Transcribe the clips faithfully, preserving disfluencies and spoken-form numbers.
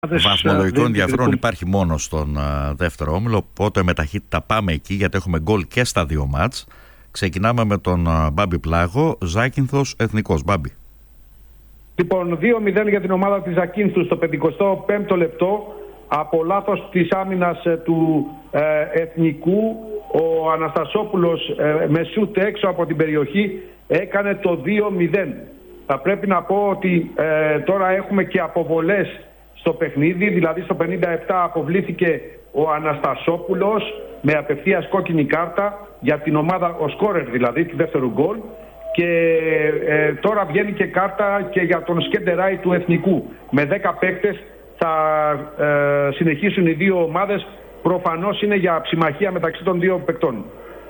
Βαθμολογικό ενδιαφέρον υπάρχει μόνο στον uh, δεύτερο όμιλο, οπότε με ταχύτητα πάμε εκεί, γιατί έχουμε γκολ και στα δύο μάτς. Ξεκινάμε με τον uh, Μπάμπη Πλάγο, Ζάκυνθος Εθνικός. Μπάμπη. Λοιπόν, δύο μηδέν για την ομάδα της Ζακίνθου στο πενηκοστό πέμπτο λεπτό. Από λάθος της άμυνας ε, του ε, Εθνικού, ο Αναστασόπουλος ε, με σούτ έξω από την περιοχή έκανε το δύο μηδέν. Θα πρέπει να πω ότι ε, τώρα έχουμε και αποβολές στο παιχνίδι, δηλαδή στο πενήντα επτά αποβλήθηκε ο Αναστασόπουλος με απευθείας κόκκινη κάρτα για την ομάδα, ο σκόρερ δηλαδή του δεύτερου γκολ, και ε, τώρα βγαίνει και κάρτα και για τον Σκέντεράι του Εθνικού. Με δέκα παίκτες θα ε, συνεχίσουν οι δύο ομάδες. Προφανώς είναι για ψημαχία μεταξύ των δύο παικτών.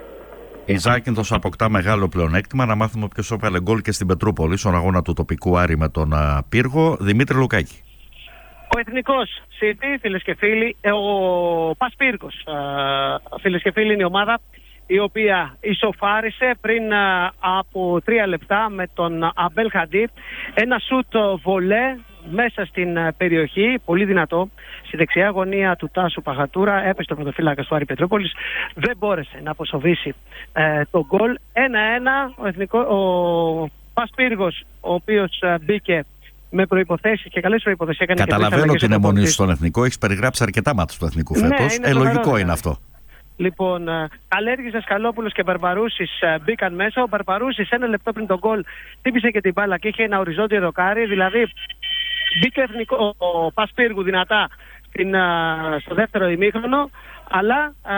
Η Ζάκυνθος αποκτά μεγάλο πλεονέκτημα. Να μάθουμε ποιος έβαλε γκολ και στην Πετρούπολη στον αγώνα του τοπικού Άρη με τον α, Πύργο. Δημήτρη Λουκάκη. Ο Εθνικός City, φίλες και φίλοι, ο Πας Πύργος, φίλες και φίλοι, είναι η ομάδα η οποία ισοφάρισε πριν α, από τρία λεπτά με τον Αμπέλ Χαντί. Ένα σούτ βολέ μέσα στην περιοχή, πολύ δυνατό, στη δεξιά γωνία του Τάσου Παχατούρα, έπεσε το πρωτοφύλακα του Άρη Πετρούπολης, δεν μπόρεσε να αποσοβήσει ε, το γκολ. ένα-ένα, ο, εθνικό, ο Πας Πύργος, ο οποίος ε, μπήκε με προϋποθέσεις και καλές προϋποθέσεις. Καταλαβαίνω την αιμονή στον Εθνικό, έχεις περιγράψει αρκετά μάτς του Εθνικού φέτος, ναι, ε, λογικό είναι αυτό. Λοιπόν, Καλέργης, Δασκαλόπουλος και Μπαρμπαρούσης μπήκαν μέσα. Ο Μπαρμπαρούσης ένα λεπτό πριν τον γκολ χτύπησε και την μπάλα και είχε ένα οριζόντιο δοκάρι. Δηλαδή μπήκε εθνικό, ο Πας Πύργου δυνατά στην, στο δεύτερο ημίχρονο, αλλά α,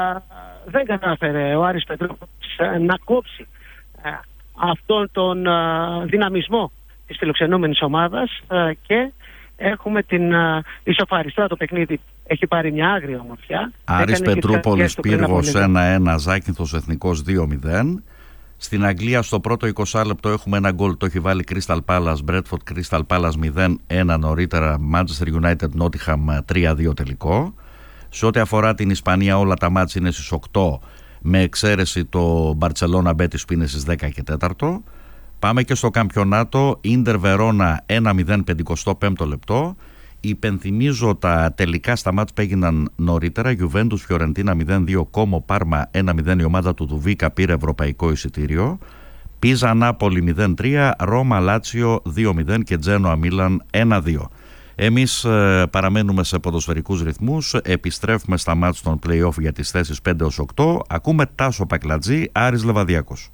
δεν κατάφερε ο Άρης Πετρούπολης να κόψει α, αυτόν τον α, δυναμισμό της φιλοξενούμενης ομάδας α, και έχουμε την uh, ισοφάριση. Τώρα το παιχνίδι έχει πάρει μια άγρια ομορφιά. Άρης Πετρούπολης Πύργος ένα-ένα, Ζάκυνθος Εθνικός δύο μηδέν. Στην Αγγλία στο πρώτο είκοσι λεπτό έχουμε ένα γκολ, το έχει βάλει Crystal Palace, Bradford Crystal Palace μηδέν ένα, νωρίτερα Manchester United Nottingham τρία δύο τελικό. Σε ό,τι αφορά την Ισπανία, όλα τα μάτς είναι στις οκτώ, με εξαίρεση το Barcelona Betis που είναι στις δέκα και τέσσερα. Πάμε και στο καμπιονάτο. Ίντερ Βερόνα ένα μηδέν, πενηκοστό πέμπτο λεπτό. Υπενθυμίζω τα τελικά στα μάτς που έγιναν νωρίτερα. Γιουβέντους Φιωρεντίνα μηδέν δύο, Κόμο Πάρμα ένα μηδέν, η ομάδα του Δουβίκα πήρε ευρωπαϊκό εισιτήριο. Πίζα Νάπολη μηδέν τρία, Ρώμα Λάτσιο δύο μηδέν και Τζένοα Μίλαν ένα δύο. Εμείς ε, παραμένουμε σε ποδοσφαιρικούς ρυθμούς. Επιστρέφουμε στα μάτς των play-off για τις θέσεις πέντε έως οκτώ. Ακούμε Τάσο Πακλατζή, Άρης Λεβαδιακός.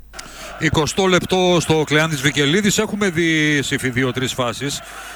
εικοστό λεπτό στο Κλεάνθης Βικελίδης. Έχουμε δει σε δύο-τρεις φάσεις.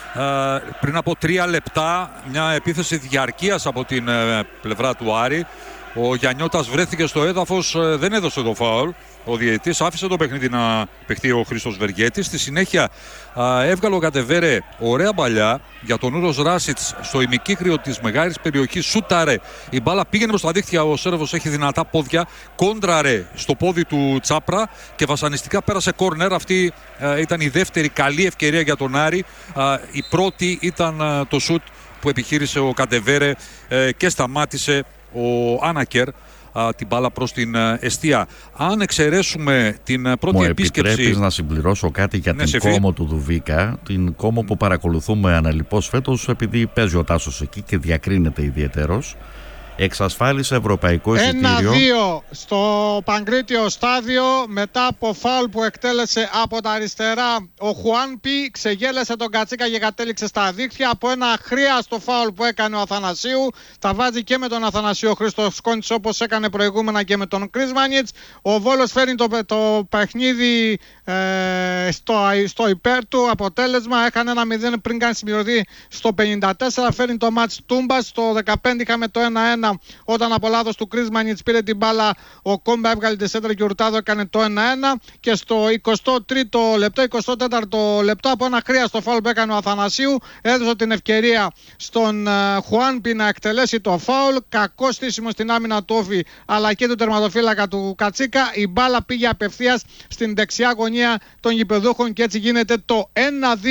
Ε, πριν από τρία λεπτά μια επίθεση διαρκείας από την ε, πλευρά του Άρη. Ο Γιαννιώτας βρέθηκε στο έδαφος, ε, δεν έδωσε το φάουλ. Ο διαιτητής άφησε το παιχνίδι να παιχτεί ο Χρήστος Βεργέτης. Στη συνέχεια α, έβγαλε ο Κατεβέρε ωραία μπαλιά για τον Ούρος Ράσιτς στο ημικύκλιο της μεγάλης περιοχής. Σούταρε, η μπάλα πήγαινε προς τα δίχτυα. Ο Σέρβος έχει δυνατά πόδια. Κόντραρε στο πόδι του Τσάπρα και βασανιστικά πέρασε κόρνερ. Αυτή α, ήταν η δεύτερη καλή ευκαιρία για τον Άρη. Α, η πρώτη ήταν α, το σούτ που επιχείρησε ο Κατεβέρε ε, και σταμάτησε ο Άνακερ την μπάλα προς την εστία. Αν εξαιρέσουμε την πρώτη Μου επίσκεψη... Μου επιτρέπεις να συμπληρώσω κάτι για ναι, την Κόμο του Δουβίκα, την Κόμο που παρακολουθούμε αναλυπώς φέτος, επειδή παίζει ο Τάσος εκεί και διακρίνεται ιδιαιτέρως. Εξασφάλισε ευρωπαϊκό εισιτήριο. ένα δύο στο Παγκρίτιο στάδιο μετά από φάουλ που εκτέλεσε από τα αριστερά ο Χουάνπι. Ξεγέλασε τον Κατσίκα και κατέληξε στα δίχτυα. Από ένα αχρίαστο φάουλ που έκανε ο Αθανασίου. Τα βάζει και με τον Αθανασίου ο Χρήστος Κόντης, όπως έκανε προηγούμενα και με τον Κρίσμανιτς. Ο Βόλος φέρνει το, το παιχνίδι ε, στο, στο υπέρ του αποτέλεσμα. Έχανε ένα μηδέν πριν κάνει συμπληρωθεί στο πενήντα τέσσερα. Φέρνει το μάτς Τούμπας. Στο δεκαπέντε είχαμε το ένα ένα. Όταν από λάθος του Κρίσμανιτς πήρε την μπάλα, ο Κόμπα έβγαλε τη σέντρα και ο Ουρτάδο έκανε το ένα ένα. Και στο εικοστό τρίτο λεπτό, εικοστό τέταρτο λεπτό, από ένα αχρίαστο φάουλ που έκανε ο Αθανασίου, έδωσε την ευκαιρία στον uh, Χουάνπι να εκτελέσει το φάουλ. Κακό στήσιμο στην άμυνα του Όφη αλλά και του τερματοφύλακα του Κατσίκα. Η μπάλα πήγε απευθείας στην δεξιά γωνία των γηπεδούχων και έτσι γίνεται το ένα δύο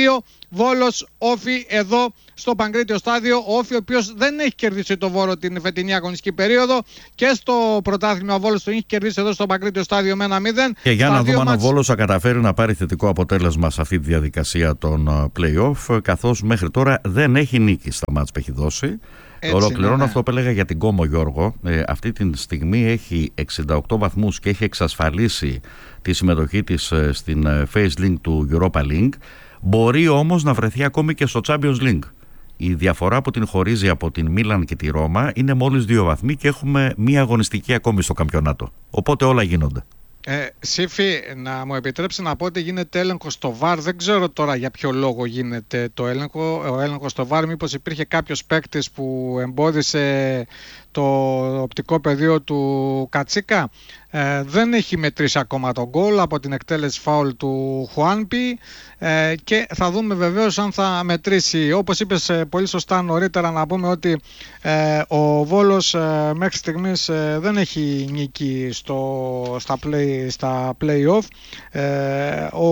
Βόλος Όφη εδώ στο Παγκρίτιο Στάδιο. Ο Όφη, ο οποίος δεν έχει κερδίσει το Βόλο την φετινή αγωνιστική περίοδο, και στο πρωτάθλημα ο Βόλος τον έχει κερδίσει εδώ στο Παγκρίτιο Στάδιο με ένα μηδέν. Και για Στα να δούμε αν μάτς... ο Βόλος θα καταφέρει να πάρει θετικό αποτέλεσμα σε αυτή τη διαδικασία των play-off, καθώς μέχρι τώρα δεν έχει νίκη στα μάτς που έχει δώσει. Έτσι, ολοκληρώνω ναι, αυτό που έλεγα για την Κόμο, Γιώργο. Ε, αυτή τη στιγμή έχει εξήντα οκτώ βαθμούς και έχει εξασφαλίσει τη συμμετοχή της ε, στην ε, Face Link του Europa League. Μπορεί όμως να βρεθεί ακόμη και στο Champions League. Η διαφορά που την χωρίζει από την Μίλαν και τη Ρώμα είναι μόλις δύο βαθμοί και έχουμε μία αγωνιστική ακόμη στο καμπιονάτο. Οπότε όλα γίνονται. Ε, Σύφη, να μου επιτρέψει να πω ότι γίνεται έλεγχο στο βαρ. Δεν ξέρω τώρα για ποιο λόγο γίνεται το έλεγχο. Ο έλεγχος στο βαρ, μήπως υπήρχε κάποιος παίκτης που εμπόδισε το οπτικό πεδίο του Κατσίκα. Ε, δεν έχει μετρήσει ακόμα τον γκολ από την εκτέλεση φάουλ του Χουάνπι, ε, και θα δούμε βεβαίως αν θα μετρήσει. Όπως είπες ε, πολύ σωστά νωρίτερα, να πούμε ότι ε, ο Βόλος ε, μέχρι στιγμής ε, δεν έχει νίκη στο, στα, play, στα play-off. Ε, ο,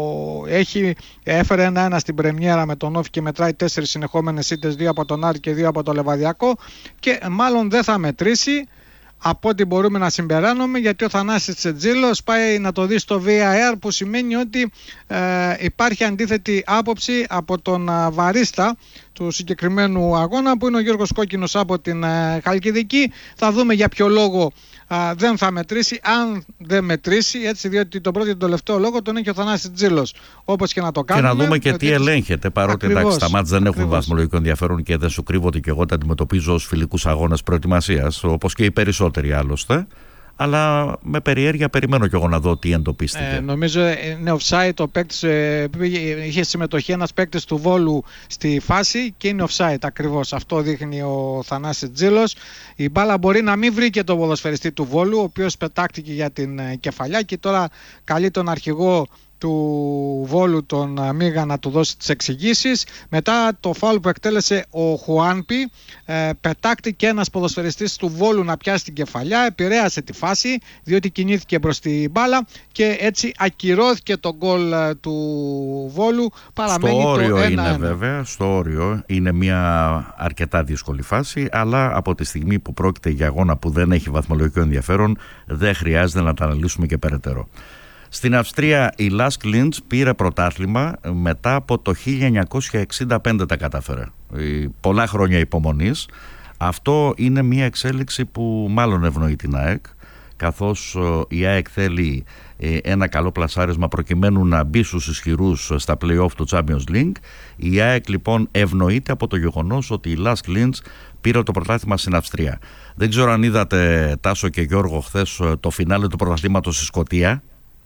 έχει, έφερε ένα-ένα στην πρεμιέρα με τον Όφη και μετράει τέσσερις συνεχόμενες ήττες, δύο από τον Άρη και δύο από το Λεβαδιακό, και μάλλον δεν θα μετρήσει από ό,τι μπορούμε να συμπεράνουμε, γιατί ο Θανάσης Τσετζήλος πάει να το δει στο βι έι αρ, που σημαίνει ότι ε, υπάρχει αντίθετη άποψη από τον ε, βαρίστα του συγκεκριμένου αγώνα, που είναι ο Γιώργος Κόκκινος από την ε, Χαλκιδική. Θα δούμε για ποιο λόγο ε, δεν θα μετρήσει, αν δεν μετρήσει, έτσι, διότι τον πρώτο και τον τελευταίο λόγο τον έχει ο Θανάσης Τσετζήλος. Όπως και να το κάνουμε. Και να δούμε και τι ελέγχεται, παρότι ακριβώς, εντάξει, τα μάτς δεν έχουν βαθμολογικό ενδιαφέρον και δεν σου κρύβω ότι και εγώ τα αντιμετωπίζω ως φιλικούς αγώνες προετοιμασίας, όπως και οι περισσότεροι άλλωστε. Αλλά με περιέργεια περιμένω κι εγώ να δω τι εντοπίστηκε. Ε, νομίζω είναι offside ο παίκτης, ε, είχε συμμετοχή ένας παίκτης του Βόλου στη φάση και είναι offside ακριβώς. Αυτό δείχνει ο Θανάσης Τζίλος. Η μπάλα μπορεί να μην βρει και τον ποδοσφαιριστή του Βόλου, ο οποίος πετάχτηκε για την κεφαλιά και τώρα καλεί τον αρχηγό του Βόλου, τον Μίγα, να του δώσει τις εξηγήσεις. Μετά το φάουλ που εκτέλεσε ο Χουάνπι, ε, πετάχτηκε ένας ποδοσφαιριστής του Βόλου να πιάσει την κεφαλιά, επηρέασε τη φάση διότι κινήθηκε προς την μπάλα και έτσι ακυρώθηκε το γκολ του Βόλου. Παραμένει στο όριο το ένα ένα. Είναι βέβαια, στο όριο είναι μια αρκετά δύσκολη φάση, αλλά από τη στιγμή που πρόκειται για αγώνα που δεν έχει βαθμολογικό ενδιαφέρον, δεν χρειάζεται να τα αναλύσουμε και περαιτέρω. Στην Αυστρία η Lask Linz πήρε πρωτάθλημα μετά από το χίλια εννιακόσια εξήντα πέντε, τα κατάφερε. Πολλά χρόνια υπομονής. Αυτό είναι μια εξέλιξη που μάλλον ευνοεί την ΑΕΚ, καθώς η ΑΕΚ θέλει ένα καλό πλασάρισμα προκειμένου να μπει στους ισχυρούς στα play-off του Champions League. Η ΑΕΚ λοιπόν ευνοείται από το γεγονός ότι η Lask Linz πήρε το πρωτάθλημα στην Αυστρία. Δεν ξέρω αν είδατε, Τάσο και Γιώργο, χθες το φινάλε του πρωταθλήματος στη Σκωτία.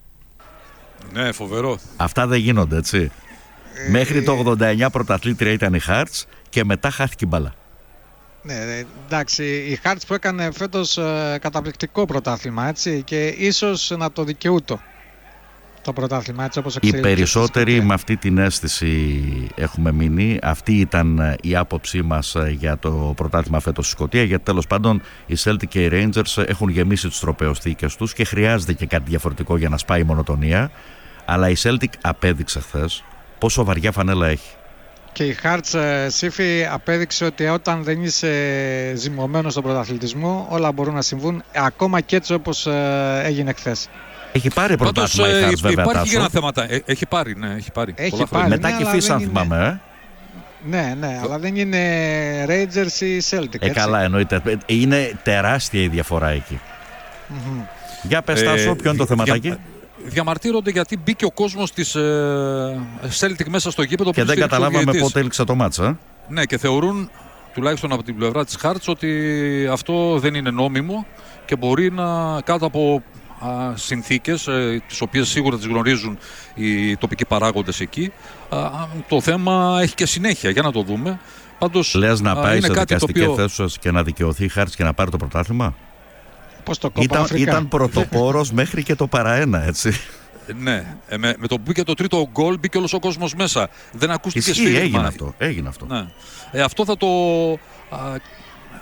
Ναι, φοβερό. Αυτά δεν γίνονται, έτσι. Ε, Μέχρι το ογδόντα εννιά πρωταθλήτρια ήταν η Hearts και μετά χάθηκε η μπάλα. Ναι, εντάξει, η Hearts που έκανε φέτος ε, καταπληκτικό πρωτάθλημα, έτσι, και ίσως να το δικαιούτο το πρωτάθλημα, έτσι όπως εξελίχθηκε. Οι περισσότεροι με αυτή την αίσθηση έχουμε μείνει. Αυτή ήταν η άποψή μας για το πρωτάθλημα φέτος στη Σκωτία, γιατί τέλος πάντων οι Celtic και οι Rangers έχουν γεμίσει τις τροπαιοθήκες τους και χρειάζεται και κάτι διαφορετικό για να σπάει η μονοτονία. Αλλά η Celtic απέδειξε χθες πόσο βαριά φανέλα έχει. Και η Hearts, Σύφη, απέδειξε ότι όταν δεν είσαι ζυμωμένος στον πρωταθλητισμό, όλα μπορούν να συμβούν, ακόμα και έτσι όπως έγινε χθες. Έχει πάρει πρωτάθλημα η Hearts, βέβαια. Υπάρχει και ένα θέμα. Ε, έχει πάρει, ναι, έχει πάρει. Έχει πάρει, μετά ναι, και φύσα, αν θυμάμαι. Ε. Ναι, ναι, αλλά δεν είναι Rangers ή Celtic. Ε, καλά, εννοείται. Είναι τεράστια η διαφορά εκεί. Mm-hmm. Για πες, Τάσο, ποιο είναι το θεματάκι. Δια... Διαμαρτύρονται γιατί μπήκε ο κόσμος της ε, Celtic μέσα στο γήπεδο. Και δεν καταλάβαμε πότε έληξε το μάτσα. Ναι, και θεωρούν, τουλάχιστον από την πλευρά της Hearts, ότι αυτό δεν είναι νόμιμο και μπορεί να, κάτω από α, συνθήκες, ε, τις οποίες σίγουρα τις γνωρίζουν οι τοπικοί παράγοντες εκεί, α, το θέμα έχει και συνέχεια. Για να το δούμε. Πάντως, λες να πάει α, σε δικαστικές οποίο... θέσεις και να δικαιωθεί η Hearts και να πάρει το πρωτάθλημα. Το ήταν, ήταν πρωτοπόρος μέχρι και το παραένα, έτσι. Ναι, ε, με, με το που μπήκε το τρίτο γκολ μπήκε όλος ο κόσμος μέσα. Δεν ακούστηκε σφύριγμα. Έγινε αυτό, έγινε αυτό. Ναι. Ε, αυτό θα το α,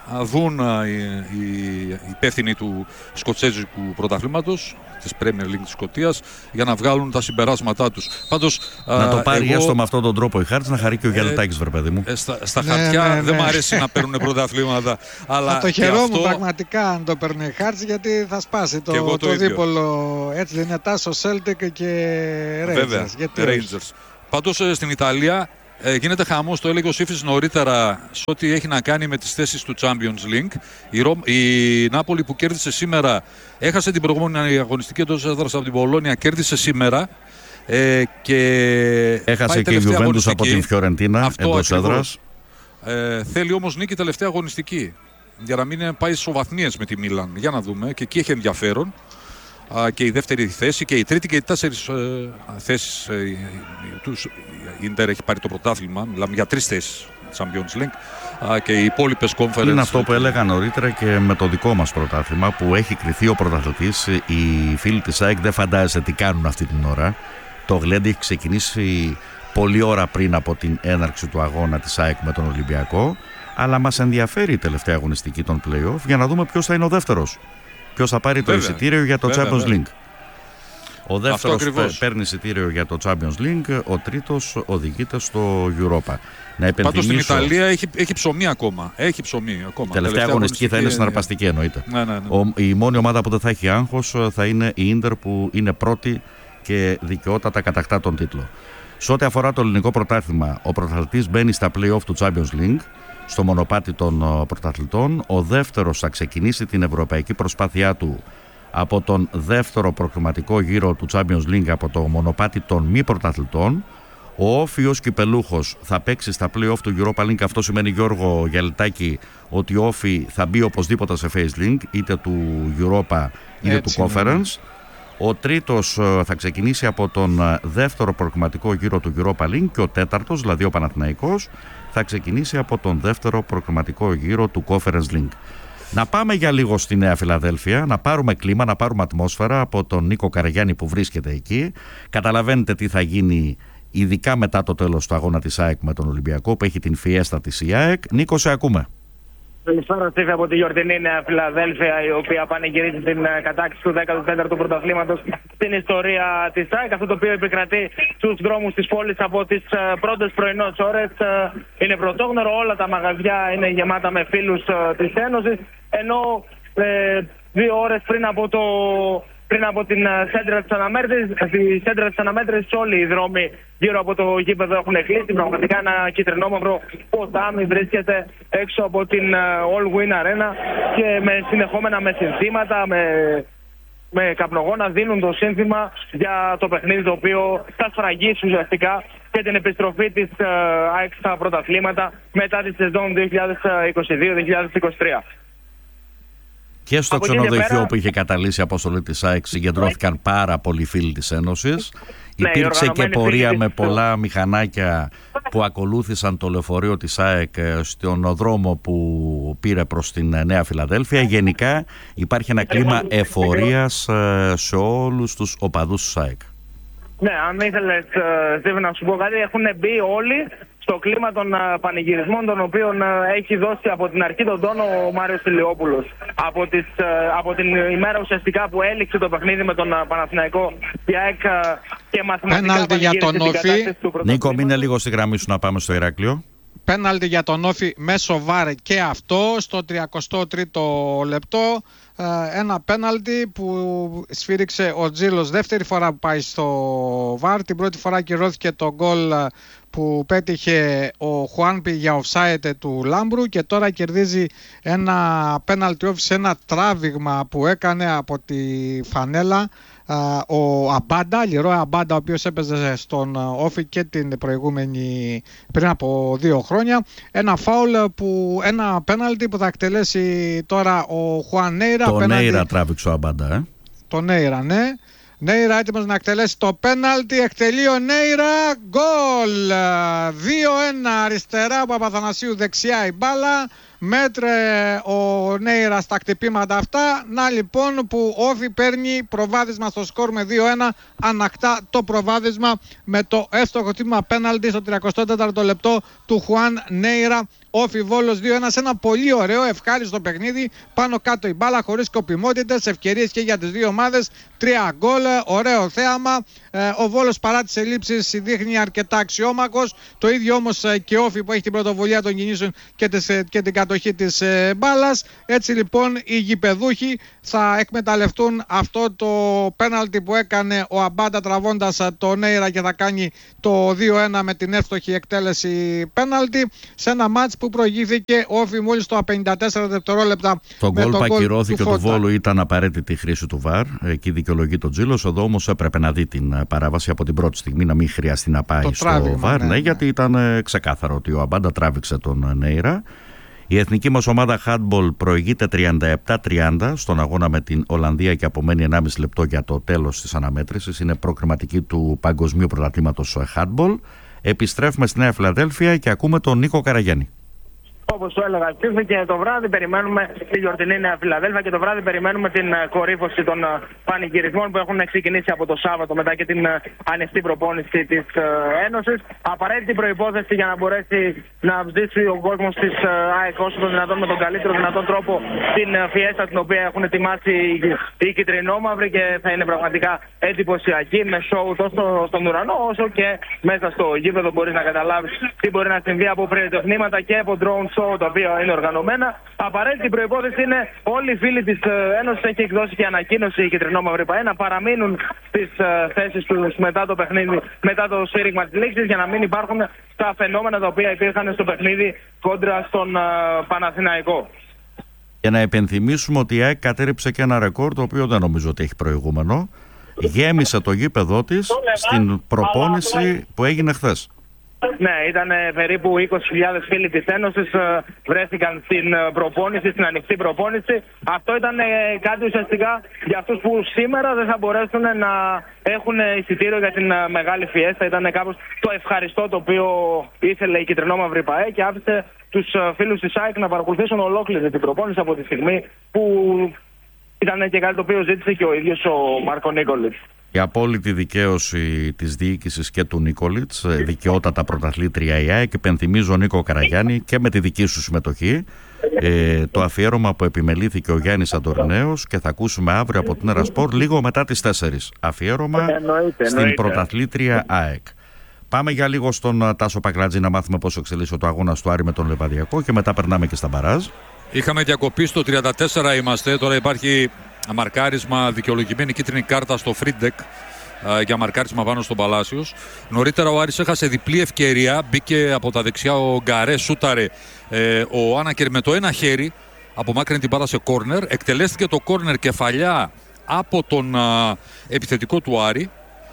δουν οι, οι υπεύθυνοι του σκοτσέζικου πρωταθλήματος, της Premier League της Σκωτίας, για να βγάλουν τα συμπεράσματά τους. Πάντως, να το πάρει έστω με αυτόν τον τρόπο η Χάρτς, να χαρεί και ο Γιαλετάκης, βρε παιδί μου. Ε, στα στα ναι, χαρτιά ναι, ναι. δεν μου αρέσει να παίρνουν πρωταθλήματα. Αλλά θα το χαιρόμουν αυτό... πραγματικά αν το παίρνει η Χάρτς, γιατί θα σπάσει το, το, το δίπολο. Έτσι δεν είναι Τάσο, Celtic και Rangers. Βέβαια, Rangers. Πάντως στην Ιταλία Ε, γίνεται χαμός, το έλεγε ο Σύφης νωρίτερα, σε ό,τι έχει να κάνει με τις θέσεις του Champions League. Η, Ρο... η Νάπολη που κέρδισε σήμερα, έχασε την προηγούμενη αγωνιστική εντός έδρας από την Πολόνια, κέρδισε σήμερα. Ε, και έχασε και η Juventus από την Φιωρεντίνα εντός έδρας. Ε, θέλει όμως νίκη τελευταία αγωνιστική, για να μην πάει ισοβαθμίες με τη Μίλαν. Για να δούμε, και εκεί έχει ενδιαφέρον. Και η δεύτερη θέση και η τρίτη και οι τέσσερις ε, θέσεις. Ε, η Ίντερ έχει πάρει το πρωτάθλημα. Μιλάμε για τρεις θέσεις Champions League. Α, και οι υπόλοιπες conference. Είναι αυτό που έλεγα νωρίτερα και με το δικό μας πρωτάθλημα, που έχει κριθεί ο πρωταθλητής. Οι φίλοι της ΑΕΚ δεν φαντάζεσαι τι κάνουν αυτή την ώρα. Το γλέντι έχει ξεκινήσει πολλή ώρα πριν από την έναρξη του αγώνα της ΑΕΚ με τον Ολυμπιακό. Αλλά μας ενδιαφέρει η τελευταία αγωνιστική των play-off για να δούμε ποιος θα είναι ο δεύτερος. Ποιος θα πάρει βέβαια το εισιτήριο για το βέβαια, Champions βέβαια. League. Ο δεύτερος παίρνει εισιτήριο για το Champions League, ο τρίτος οδηγείται στο Europa. Να πάντως στην Ιταλία έχει, έχει ψωμί ακόμα. Έχει ψωμί ακόμα. Τελευταία, τελευταία αγωνιστική θα είναι συναρπαστική, εννοείται. Ναι, ναι, ναι. Ο, η μόνη ομάδα που δεν θα έχει άγχος θα είναι η Ίντερ, που είναι πρώτη και δικαιότατα κατακτά τον τίτλο. Σε ό,τι αφορά το ελληνικό πρωτάθλημα, ο πρωταθλητής μπαίνει στα play-off του Champions League, στο μονοπάτι των πρωταθλητών. Ο δεύτερος θα ξεκινήσει την ευρωπαϊκή προσπάθειά του από τον δεύτερο προκριματικό γύρο του Champions League, από το μονοπάτι των μη πρωταθλητών. Ο Όφιος Κυπελούχος θα παίξει στα play-off του Europa League. Αυτό σημαίνει, Γιώργο Γιαλετάκη, ότι ο Όφι θα μπει οπωσδήποτε σε Face League, είτε του Europa είτε έτσι του Conference. Είναι. Ο τρίτος θα ξεκινήσει από τον δεύτερο προκριματικό γύρο του Europa League και ο τέταρτος, δηλαδή ο Παναθηναϊκός, θα ξεκινήσει από τον δεύτερο προκριματικό γύρο του Conference League. Να πάμε για λίγο στη Νέα Φιλαδέλφια, να πάρουμε κλίμα, να πάρουμε ατμόσφαιρα από τον Νίκο Καραγιάννη που βρίσκεται εκεί. Καταλαβαίνετε τι θα γίνει ειδικά μετά το τέλος του αγώνα της ΑΕΚ με τον Ολυμπιακό, που έχει την φιέστα της η ΑΕΚ. Νίκο, σε ακούμε. Καλησπέρα, Στίβη, από τη γιορτινή Νέα Φιλαδέλφια, η οποία πανηγυρίζει την κατάκτηση του δέκατου τέταρτου πρωταθλήματος στην ιστορία της ΑΕΚ. Αυτό το οποίο επικρατεί στους δρόμους της πόλης από τις πρώτες πρωινές ώρες είναι πρωτόγνωρο. Όλα τα μαγαζιά είναι γεμάτα με φίλους της Ένωσης, ενώ ε, δύο ώρες πριν από το... Πριν από την σέντρα της αναμέτρησης, στη σέντρα της αναμέτρησης όλοι οι δρόμοι γύρω από το γήπεδο έχουν κλείσει. Πραγματικά ένα κυτρινόμαυρο ποτάμι βρίσκεται έξω από την All Win Arena και με συνεχόμενα με συνθήματα, με, με καπνογόνα δίνουν το σύνθημα για το παιχνίδι, το οποίο θα σφραγίσει ουσιαστικά και την επιστροφή της ΑΕΚ στα πρωταθλήματα μετά τη σεζόν δύο χιλιάδες είκοσι δύο δύο χιλιάδες είκοσι τρία. Και στο ξενοδοχείο πέρα, που είχε καταλύσει η αποστολή της ΑΕΚ, συγκεντρώθηκαν ναι. πάρα πολλοί φίλοι της Ένωσης. Ναι, υπήρξε και πορεία με πολλά μηχανάκια που ακολούθησαν το λεωφορείο της ΑΕΚ στον δρόμο που πήρε προς την Νέα Φιλαδέλφια. Γενικά υπάρχει ένα κλίμα εφορίας σε όλους τους οπαδούς της ΑΕΚ. Ναι, αν ήθελες, Στίβη, να σου πω κάτι, έχουν μπει όλοι στο κλίμα των uh, πανηγυρισμών, των οποίων uh, έχει δώσει από την αρχή τον τόνο ο Μάριος Ηλιόπουλος. Από, τις, uh, από την ημέρα ουσιαστικά που έληξε το παιχνίδι με τον uh, Παναθηναϊκό, η ΑΕΚ uh, και μαθηματικά πέναλτι για τον Όφη. Νίκο, μείνε λίγο στη γραμμή σου να πάμε στο Ηράκλειο. Πέναλτι για τον Όφη μέσω βάρ και αυτό στο τριακοστό τρίτο λεπτό. Ένα πέναλτι που σφύριξε ο Τζίλος δεύτερη φορά που πάει στο βάρ. Την πρώτη φορά κυρώθηκε το γκολ που πέτυχε ο Χουάνπι για offside του Λάμπρου, και τώρα κερδίζει ένα πέναλτι όφη σε ένα τράβηγμα που έκανε από τη φανέλα ο Αμπάντα, Λιρόι Αμπάντα, ο οποίος έπαιζε στον Όφη και την προηγούμενη πριν από δύο χρόνια. Ένα φάουλ, που, ένα πέναλτι που θα εκτελέσει τώρα ο Χουάν Νέιρα. Το πέναλτι... Νέιρα τράβηξε ο Αμπάντα, ε? Το Νέιρα, ναι. Νέιρα έτοιμος να εκτελέσει το πέναλτι, εκτελεί ο Νέιρα, γκολ! δύο ένα αριστερά, Παπαθανασίου δεξιά η μπάλα. μέτρε ο Νέιρα στα χτυπήματα αυτά. Να λοιπόν που Όφη παίρνει προβάδισμα στο σκορ με δύο ένα, ανακτά το προβάδισμα με το εύστοχο τίμημα πέναλτι στο τριακοστό τέταρτο λεπτό του Χουάν Νέιρα. Όφη Βόλος δύο ένα σε ένα πολύ ωραίο ευχάριστο παιχνίδι, πάνω κάτω η μπάλα χωρίς σκοπιμότητες, ευκαιρίες και για τις δύο ομάδες, τρία γκολ, ωραίο θέαμα. ε, ο Βόλος παρά τις ελλείψεις δείχνει αρκετά αξιόμαχος, το ίδιο όμως και Όφη που έχει την πρωτοβουλία των κινήσεων και, τις, και την κατοχή της ε, μπάλας. Έτσι λοιπόν οι γηπεδούχοι θα εκμεταλλευτούν αυτό το πέναλτι που έκανε ο Αμπάντα τραβώντας το Νέιρα και θα κάνει το δύο ένα με την εύστοχη εκτέλεση πέναλτι σε ένα μάτς που προηγήθηκε Όφη μόλις το πενήντα τέσσερα δευτερόλεπτα. Το γκολ που ακυρώθηκε του, του Βόλου ήταν απαραίτητη η χρήση του βαρ. Εκεί δικαιολογεί τον Τζίλος. Εδώ όμως έπρεπε να δει την παράβαση από την πρώτη στιγμή, να μην χρειαστεί να πάει το στο τράβημα, βαρ. Ναι, ναι, γιατί ήταν ξεκάθαρο ότι ο Αμπάντα τράβηξε τον Νέιρα. Η εθνική μας ομάδα handball προηγείται τριάντα επτά τριάντα στον αγώνα με την Ολλανδία και απομένει ενάμιση λεπτό για το τέλος της αναμέτρησης. Είναι προκριματική του Παγκοσμίου Πρωταθλήματος handball. Επιστρέφουμε στη Νέα Φιλαδέλφια και ακούμε τον Νίκο Καραγιάννη. Όπως το έλεγα και το βράδυ περιμένουμε τη γιορτινή Νέα Φιλαδέλφια και το βράδυ περιμένουμε την κορύφωση των πανηγυρισμών που έχουν ξεκινήσει από το Σάββατο μετά και την ανοιχτή προπόνηση της Ένωσης. Απαραίτητη προϋπόθεση για να μπορέσει να βδίσει ο κόσμος της ΑΕΚ όσο το δυνατόν με τον καλύτερο δυνατόν τρόπο την φιέστα την οποία έχουν ετοιμάσει οι κυτρινόμαυροι και θα είναι πραγματικά εντυπωσιακή με σοου τόσο στον ουρανό όσο και μέσα στο γήπεδο. Μπορείς να καταλάβεις τι μπορεί να συμβεί από πυροτεχνήματα και από drones τα οποία είναι οργανωμένα. Απαραίτητη προϋπόθεση είναι όλοι οι φίλοι της Ένωσης, έχει εκδώσει και ανακοίνωση η κυτρινόμαυρη ΠΑΕ, να παραμείνουν στις θέσεις τους μετά το παιχνίδι, μετά το σφύριγμα της λήξης, για να μην υπάρχουν τα φαινόμενα τα οποία υπήρχαν στο παιχνίδι κόντρα στον Παναθηναϊκό. Για να υπενθυμίσουμε ότι η ΑΕΚ κατέριψε και ένα ρεκόρ το οποίο δεν νομίζω ότι έχει προηγούμενο. Γέμισε το γήπεδό της στην προπόνηση που έγινε χθες. Ναι, ήταν περίπου είκοσι χιλιάδες φίλοι της Ένωσης βρέθηκαν στην προπόνηση, στην ανοιχτή προπόνηση. Αυτό ήταν κάτι ουσιαστικά για αυτούς που σήμερα δεν θα μπορέσουν να έχουν εισιτήριο για την μεγάλη φιέστα. Ήταν κάπως το ευχαριστώ το οποίο ήθελε η κυτρινόμαυρη ΠΑΕ και άφησε τους φίλους της ΑΕΚ να παρακολουθήσουν ολόκληρη την προπόνηση από τη στιγμή που ήταν και κάτι το οποίο ζήτησε και ο ίδιος ο Μάρκο Νίκολιτς. Η απόλυτη δικαίωση της διοίκησης και του Νίκολιτς, δικαιότατα πρωταθλήτρια η ΑΕΚ. Υπενθυμίζω, Νίκο Καραγιάννη, και με τη δική σου συμμετοχή, ε, το αφιέρωμα που επιμελήθηκε ο Γιάννης Αντορινέος και θα ακούσουμε αύριο από την Ερασπορ λίγο μετά τις τέσσερις. Αφιέρωμα εννοείται, στην εννοείται. πρωταθλήτρια ΑΕΚ. Πάμε για λίγο στον Τάσο Πακλάτζη να μάθουμε πώς εξελίσσεται το αγώνα του Άρη με τον Λεβαδιακό και μετά περνάμε και στα μπαράζ. Είχαμε διακοπή στο τριάντα τέσσερα είμαστε, τώρα υπάρχει μαρκάρισμα, δικαιολογημένη κίτρινη κάρτα στο Φρίντεκ για μαρκάρισμα πάνω στον Παλάσιος. Νωρίτερα ο Άρης έχασε διπλή ευκαιρία, μπήκε από τα δεξιά ο Γκαρέ, σούταρε ε, ο Άνακερ με το ένα χέρι, απομάκρυνε την μπάλα σε κόρνερ, εκτελέστηκε το κόρνερ κεφαλιά από τον α, επιθετικό του Άρη.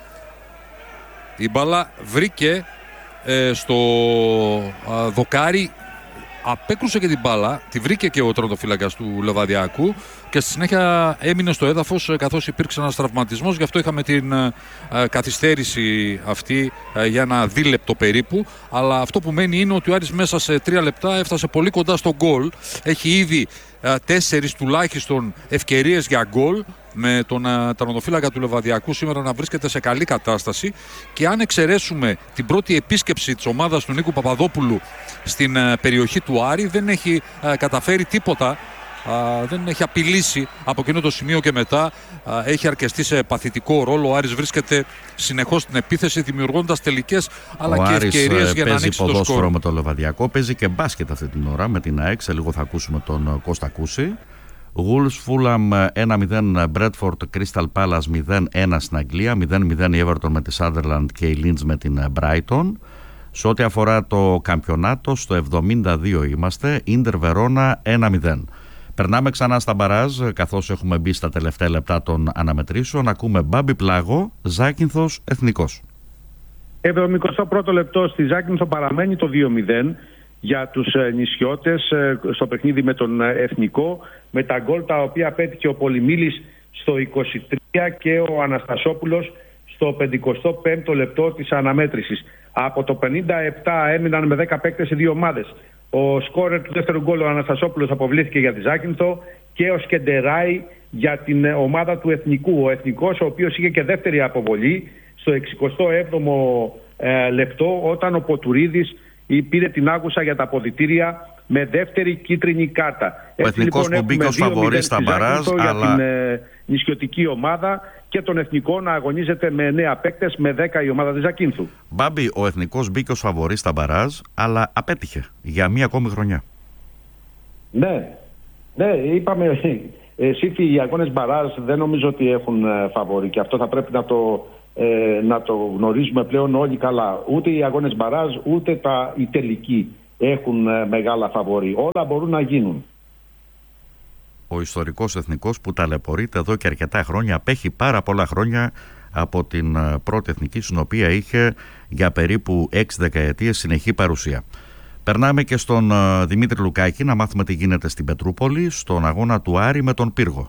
Η μπάλα βρήκε ε, στο α, δοκάρι, απέκρουσε και την μπάλα, τη βρήκε και ο τερματοφύλακας του Λεβαδιακού και στη συνέχεια έμεινε στο έδαφος καθώς υπήρξε ένας τραυματισμός. Γι' αυτό είχαμε την ε, καθυστέρηση αυτή ε, για ένα δίλεπτο περίπου. Αλλά αυτό που μένει είναι ότι ο Άρης μέσα σε τρία λεπτά έφτασε πολύ κοντά στο γκολ. Έχει ήδη ε, τέσσερις τουλάχιστον ευκαιρίες για γκολ, με τον uh, τερματοφύλακα του Λεβαδιακού σήμερα να βρίσκεται σε καλή κατάσταση. Και αν εξαιρέσουμε την πρώτη επίσκεψη της ομάδας του Νίκου Παπαδόπουλου στην uh, περιοχή του Άρη, δεν έχει uh, καταφέρει τίποτα, uh, δεν έχει απειλήσει από εκείνο το σημείο και μετά. Uh, έχει αρκεστεί σε παθητικό ρόλο. Ο Άρης βρίσκεται συνεχώς στην επίθεση, δημιουργώντας τελικές αλλά ο και ευκαιρίες για να ανοίξει το σκορ. Παίζει ποδόσφαιρο με τον Λεβαδιακό, παίζει και μπάσκετ αυτή την ώρα με την ΑΕΚ. Σε λίγο θα ακούσουμε τον Κώστα Κούση. Wolves Fulham ένα μηδέν, Bradford Crystal Palace μηδέν ένα στην Αγγλία, μηδέν μηδέν η Everton με τη Sunderland και η Leeds με την Brighton. Σε ό,τι αφορά το καμπιονάτο, στο εβδομήντα δύο είμαστε, Ίντερ Βερόνα ένα μηδέν. Περνάμε ξανά στα μπαράζ, καθώς έχουμε μπει στα τελευταία λεπτά των αναμετρήσεων. Ακούμε Μπάμπη Πλάγο, Ζάκυνθος Εθνικός. εβδομηκοστό πρώτο λεπτό στη Ζάκυνθο παραμένει το δύο μηδέν για τους νησιώτες στο παιχνίδι με τον Εθνικό, με τα γκολ τα οποία πέτυχε ο Πολυμήλης στο είκοσι τρία και ο Αναστασόπουλος στο πενηκοστό πέμπτο λεπτό της αναμέτρησης. Από το πενήντα επτά έμειναν με δέκα παίκτες σε δύο ομάδες. Ο σκόρερ του δεύτερου γκολ, ο Αναστασόπουλος, αποβλήθηκε για τη Ζάκυνθο και ο Σκεντεράη για την ομάδα του Εθνικού. Ο Εθνικός, ο οποίος είχε και δεύτερη αποβολή στο εξηκοστό έβδομο ε, λεπτό, όταν ο Ποτουρίδης πήρε την άγουσα για τα αποδυτήρια με δεύτερη κίτρινη κάρτα. Ο Εθνικός που μπήκε ως φαβορί στα μπαράζ, αλλά... για την ε, νησιωτική ομάδα, και τον Εθνικό να αγωνίζεται με εννέα παίκτες, με δέκα η ομάδα της Ζακίνθου. Μπάμπη, ο Εθνικός μπήκε ως φαβορί στα μπαράζ, αλλά απέτυχε για μία ακόμη χρονιά. Ναι, ναι, είπαμε, εσύ οι αγώνες μπαράζ δεν νομίζω ότι έχουν φαβορί, και αυτό θα πρέπει να το, ε, να το γνωρίζουμε πλέον όλοι καλά. Ούτε οι αγώνες μπαράζ, ούτε τα, οι τελικοί έχουν ε, μεγάλα φαβορί. Όλα μπορούν να γίνουν. Ο ιστορικός Εθνικός που ταλαιπωρείται εδώ και αρκετά χρόνια, απέχει πάρα πολλά χρόνια από την πρώτη εθνική, στην οποία είχε για περίπου έξι δεκαετίες συνεχή παρουσία. Περνάμε και στον Δημήτρη Λουκάκη να μάθουμε τι γίνεται στην Πετρούπολη, στον αγώνα του Άρη με τον Πύργο.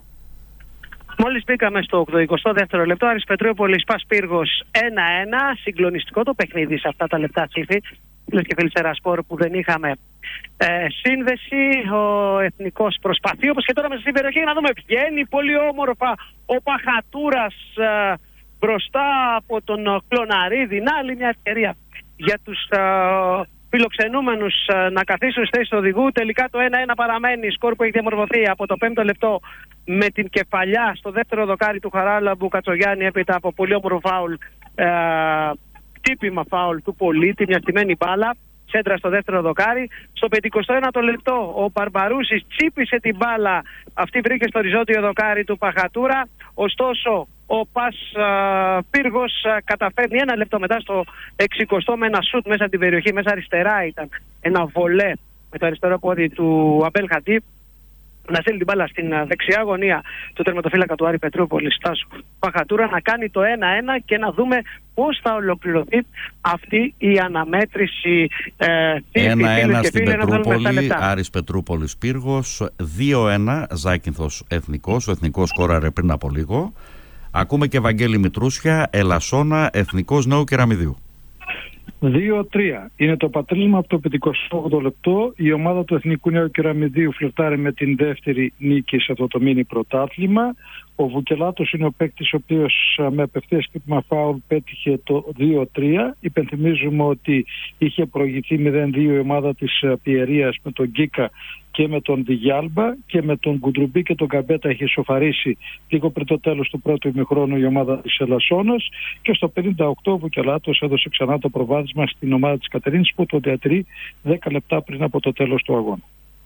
Μόλις μπήκαμε στο ογδοηκοστό δεύτερο λεπτό, Άρης Πετρούπολης Πας Πύργος ένα ένα. Συγκλονιστικό το παιχνίδι σε αυτά τα λεπτά, Τσίφη. Φίλες και φίλοι Σερασπόρ, που δεν είχαμε ε, σύνδεση. Ο Εθνικός προσπαθεί, όπως και τώρα μέσα στην περιοχή, να δούμε, βγαίνει πολύ όμορφα ο Παχατούρας ε, μπροστά από τον Κλωναρίδη. Να, άλλη μια ευκαιρία για τους ε, φιλοξενούμενους ε, να καθίσουν στη θέση του οδηγού. Τελικά το ένα ένα παραμένει, σκορ που έχει διαμορφωθεί από το πέμπτο λεπτό με την κεφαλιά στο δεύτερο δοκάρι του Χαράλαμπου Κατσογιάννη, έπειτα από πολύ όμορφο φάουλ, ε, τύπημα φάουλ του πολίτη, μια στημένη μπάλα, σέντρα στο δεύτερο δοκάρι. Στο πενηκοστό ένατο λεπτό ο Μπαρμπαρούσης τσίπησε την μπάλα, αυτή βρήκε στο οριζόντιο δοκάρι του Παχατούρα. Ωστόσο ο Πας α, Πύργος α, καταφέρνει ένα λεπτό μετά, στο εξηκοστό, με ένα σουτ μέσα την περιοχή, μέσα αριστερά ήταν ένα βολέ με το αριστερό πόδι του Αμπέλ Χαντί, να στέλνει την μπάλα στην δεξιά γωνία του τερματοφύλακα του Άρη Πετρούπολης Στάσου Παχατούρα, να κάνει το ένα ένα και να δούμε πώς θα ολοκληρωθεί αυτή η αναμέτρηση. ένα ένα ε, στην Πετρούπολη, Άρης Πετρούπολης Πύργος, δύο ένα Ζάκυνθος Εθνικός. Ο Εθνικός σκόραρε πριν από λίγο. Ακούμε και Βαγγέλη Μητρούσια, Ελασσόνα, Εθνικός Νέου Κεραμιδίου. δύο τρία είναι το πατρίλημα από το πενηκοστό όγδοο λεπτό. Η ομάδα του Εθνικού Νέου Κεραμιδίου φλερτάρει με την δεύτερη νίκη σε αυτό το μίνι πρωτάθλημα. Ο Βουκελάτος είναι ο παίκτης ο οποίος με απευθείας χτύπημα φάουλ πέτυχε το δύο τρία. Υπενθυμίζουμε ότι είχε προηγηθεί μηδέν δύο η ομάδα της Πιερίας με τον Γκίκα και με τον Διγιάλμπα, και με τον Κουντρουμπί και τον Καμπέτα είχε σοφαρίσει λίγο πριν το τέλος του πρώτου ημιχρόνου η ομάδα της Ελασσόνας, και στο πενήντα οκτώ ο Βουκελάτος έδωσε ξανά το προβάδισμα στην ομάδα της Κατερίνης, που τον διατηρεί δέκα λεπτά πριν από το τέλος του αγώνα.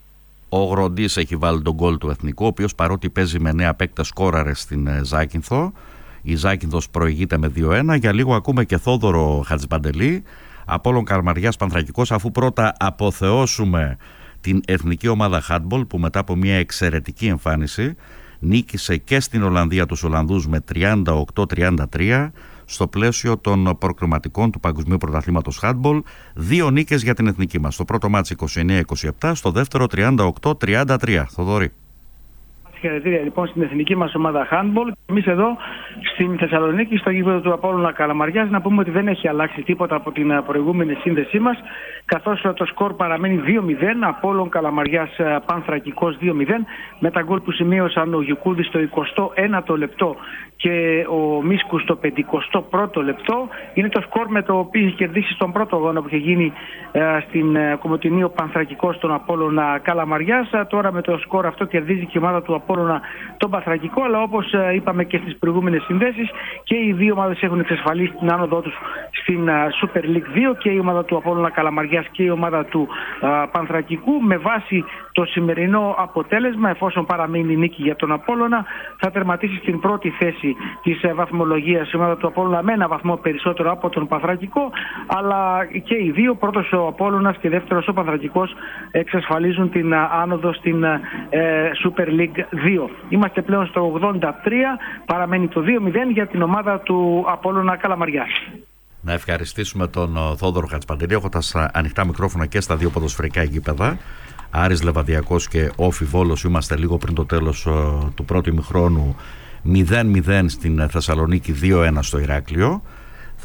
Ο Γροντής έχει βάλει τον γκολ του Εθνικού, ο οποίος παρότι παίζει με νέα παίκτες σκόραρε στην Ζάκυνθο. Η Ζάκυνθος προηγείται με δύο ένα. Για λίγο ακούμε και Θόδωρο Χατζιπαντελή, Απόλλων Καλαμαριάς Πανθρακικός, αφού πρώτα αποθεώσουμε την εθνική ομάδα handball, που μετά από μια εξαιρετική εμφάνιση νίκησε και στην Ολλανδία τους Ολλανδούς με τριάντα οκτώ τριάντα τρία στο πλαίσιο των προκριματικών του Παγκοσμίου Πρωταθλήματος handball. Δύο νίκες για την εθνική μας. Στο πρώτο μάτς είκοσι εννέα είκοσι επτά, στο δεύτερο τριάντα οκτώ τριάντα τρία. Θοδωρή. Συγχαρητήρια λοιπόν στην εθνική μας ομάδα handball. Εμείς εδώ στην Θεσσαλονίκη, στο γήπεδο του Απόλλωνα Καλαμαριάς, να πούμε ότι δεν έχει αλλάξει τίποτα από την προηγούμενη σύνδεσή μας, καθώς το σκορ παραμένει δύο μηδέν, Απόλλων Καλαμαριάς Πανθρακικός δύο μηδέν, με τα γκολ που σημείωσαν ο Γιουκούδης στο εικοστό ένατο λεπτό και ο Μίσκου στο πενηκοστό πρώτο λεπτό. Είναι το σκορ με το οποίο είχε κερδίσει στον πρώτο αγώνα που είχε γίνει ε, στην ε, Κομοτηνή ο Πανθρακικός στον Απόλλωνα Καλαμαριάς. Ε, τώρα με το σκορ αυτό κερδίζει και η ομάδα του Απόλλωνα τον Πανθρακικό, αλλά όπως ε, είπαμε και στις προηγούμενες συνδέσεις, και οι δύο ομάδες έχουν εξασφαλίσει την άνοδό τους στην ε, Super League δύο, και η ομάδα του Απόλλωνα Καλαμαριάς και η ομάδα του ε, Πανθρακικού. Με βάση το σημερινό αποτέλεσμα, εφόσον παραμείνει νίκη για τον Απόλλωνα, θα τερματίσει στην πρώτη θέση της βαθμολογίας η ομάδα του Απόλλωνα με ένα βαθμό περισσότερο από τον Πανθρακικό, αλλά και οι δύο, πρώτος ο Απόλλωνας και δεύτερος ο Πανθρακικός, εξασφαλίζουν την άνοδο στην ε, Super League δύο. Είμαστε πλέον στο ογδόντα τρία, παραμένει το δύο μηδέν για την ομάδα του Απόλλωνα Καλαμαριάς. Να ευχαριστήσουμε τον Θόδωρο Χατζιπαντελή, έχοντας ανοιχτά μικρόφωνα και στα δύο ποδοσφαιρικά γήπεδα. Άρης Λεβαδιακός και Όφι Βόλος. Είμαστε λίγο πριν το τέλος uh, του πρώτου ημιχρόνου, μηδέν μηδέν στην Θεσσαλονίκη, δύο ένα στο Ηράκλειο. Θα